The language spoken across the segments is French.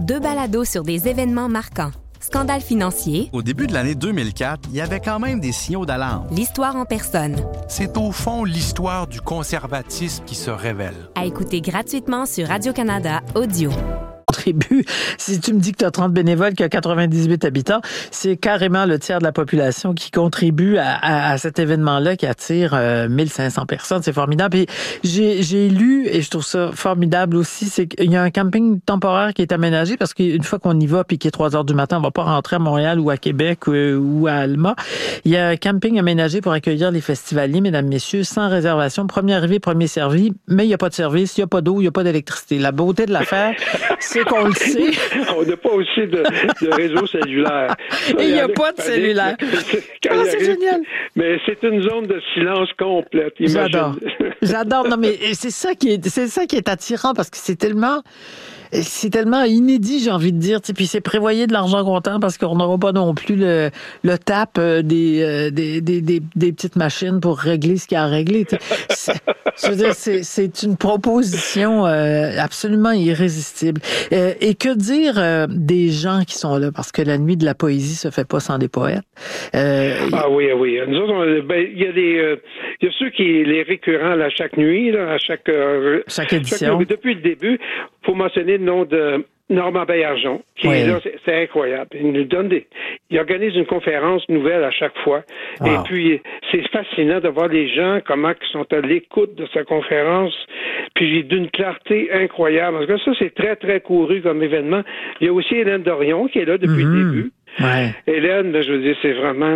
2 balados sur des événements marquants. Scandale financier. Au début de l'année 2004, il y avait quand même des signaux d'alarme. L'histoire en personne. C'est au fond l'histoire du conservatisme qui se révèle. À écouter gratuitement sur Radio-Canada Audio. Contribue. Si tu me dis que tu as 30 bénévoles, qu'il y a 98 habitants, c'est carrément le tiers de la population qui contribue à cet événement-là qui attire 1500 personnes. C'est formidable. Et j'ai lu, et je trouve ça formidable aussi, c'est qu'il y a un camping temporaire qui est aménagé parce qu'une fois qu'on y va puis qu'il est 3 heures du matin, on va pas rentrer à Montréal ou à Québec ou à Alma. Il y a un camping aménagé pour accueillir les festivaliers, mesdames, messieurs, sans réservation. Premier arrivé, premier servi, mais il n'y a pas de service, il n'y a pas d'eau, il n'y a pas d'électricité. La beauté de l'affaire, c'est qu'on le sait. On n'a pas aussi de réseau cellulaire. Et il n'y a pas de cellulaire. C'est génial. Mais c'est une zone de silence complète. Imagine. J'adore. Non, mais c'est ça qui est attirant parce que c'est tellement inédit, j'ai envie de dire. Puis c'est prévoyer de l'argent comptant parce qu'on n'aura pas non plus le tap des petites machines pour régler ce qu'il y a à régler. Je veux dire, c'est une proposition absolument irrésistible. Et que dire des gens qui sont là? Parce que la nuit de la poésie se fait pas sans des poètes. Ah oui. Nous autres, il y a ceux qui les récurrents là, chaque nuit, là, à chaque édition. Depuis le début, il faut mentionner le nom de Normand Baillargeon, qui est là, c'est incroyable. Il organise une conférence nouvelle à chaque fois. Wow. Et puis, c'est fascinant de voir les gens, comment ils sont à l'écoute de sa conférence. Puis, d'une clarté incroyable. Parce que ça, c'est très, très couru comme événement. Il y a aussi Hélène Dorion, qui est là depuis le début. Ouais. Hélène, je veux dire, c'est vraiment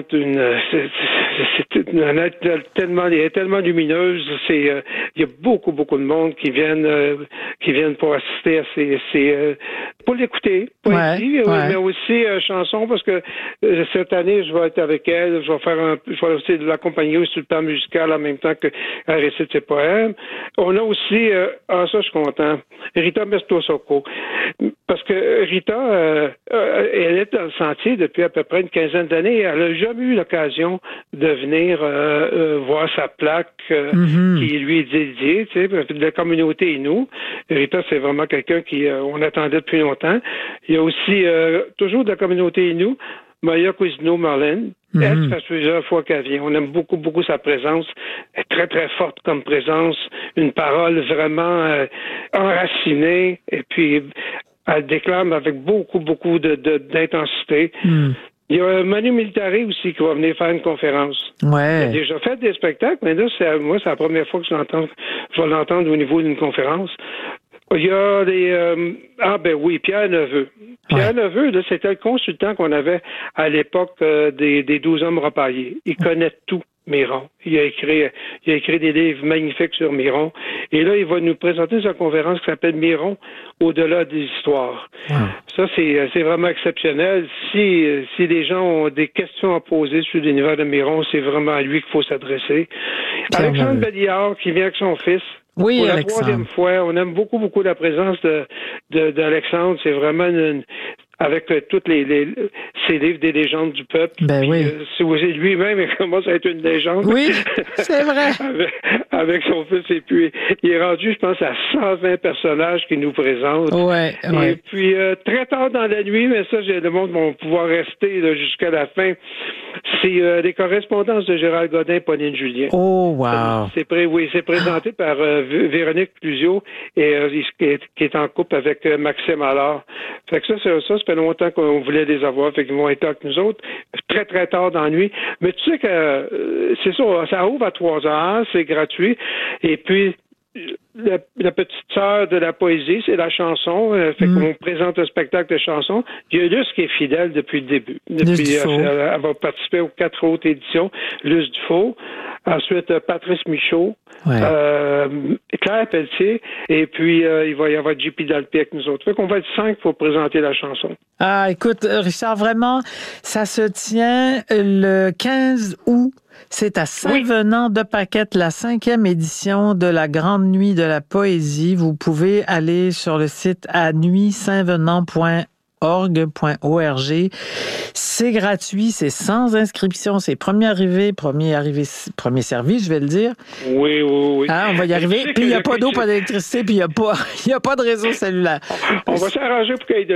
elle est tellement lumineuse. Il y a beaucoup de monde qui viennent pour assister à pour l'écouter, mais aussi chansons, parce que cette année, je vais être avec elle, je vais aussi l'accompagner sur le plan musical en même temps qu'elle récite ses poèmes. On a aussi, ça je suis content, Rita Mestosoko, parce que Rita, elle est dans le sentier depuis à peu près une quinzaine d'années. Elle n'a jamais eu l'occasion de venir voir sa plaque qui lui est dédiée, tu sais, de la communauté et nous. Rita, c'est vraiment quelqu'un on attendait depuis longtemps. Il y a aussi toujours de la communauté et nous, Maya Cousineau-Marlène. Elle, ça fait plusieurs fois qu'elle vient. On aime beaucoup sa présence. Elle est très, très forte comme présence. Une parole vraiment enracinée. Et puis, elle déclame avec beaucoup d'intensité. Il y a Manu Militari aussi qui va venir faire une conférence. Ouais. Il a déjà fait des spectacles, mais là, c'est la première fois que je vais l'entendre au niveau d'une conférence. Il y a Pierre Neveu. Pierre Neveu, là, c'était le consultant qu'on avait à l'époque des 12 hommes repaillés. Il connaît tout, Miron. Il a écrit des livres magnifiques sur Miron. Et là, il va nous présenter sa conférence qui s'appelle Miron, au-delà des histoires. Wow. Ça, c'est vraiment exceptionnel. Si les gens ont des questions à poser sur l'univers de Miron, c'est vraiment à lui qu'il faut s'adresser. Alexandre Belliard, qui vient avec son fils. Oui, pour la Alexandre. Troisième fois, on aime beaucoup la présence d'Alexandre. C'est vraiment avec tous ces livres des légendes du peuple. Ben oui. Lui-même, il commence à être une légende. Oui, c'est vrai. avec son fils. Et puis, il est rendu, je pense, à 120 personnages qu'il nous présente. Ouais. Et puis, très tard dans la nuit, mais ça, le monde va pouvoir rester là, jusqu'à la fin. C'est les correspondances de Gérald Godin et Pauline Julien. Oh, wow. C'est présenté par Véronique Clusio qui est en couple avec Maxime Allard. Fait que ça fait longtemps qu'on voulait les avoir, fait qu'ils vont être avec nous autres, très, très tard dans la nuit. Mais tu sais que c'est ça ouvre à 3 heures, c'est gratuit. Et puis, la petite sœur de la poésie, c'est la chanson. Fait qu'on présente un spectacle de chansons. Il y a Luce qui est fidèle depuis le début. Elle va participer aux 4 autres éditions. Luce Dufault. Ensuite, Patrice Michaud. Ouais. Claire Pelletier. Et puis, il va y avoir JP Dalpied avec nous autres. Fait qu'on va être 5 pour présenter la chanson. Ah, écoute, Richard, vraiment, ça se tient le 15 août. C'est à Saint-Venant-de-Paquette, la 5e édition de la Grande Nuit de la Poésie. Vous pouvez aller sur le site anuitsaintvenant.org. C'est gratuit, c'est sans inscription, c'est premier servi, je vais le dire. Oui. On va y arriver. Puis il n'y a pas d'eau, pas d'électricité, puis il n'y a pas de réseau cellulaire. On va s'arranger pour qu'il y ait de